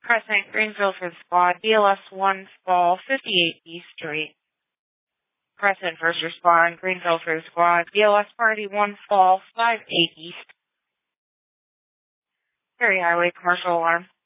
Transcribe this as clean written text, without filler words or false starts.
Crescent, Greenville for the squad, BLS 1 Fall, 58 East Street. Crescent, first respond, Greenville for the squad, BLS Party 1 Fall, 58 East. Ferry Highway, commercial alarm.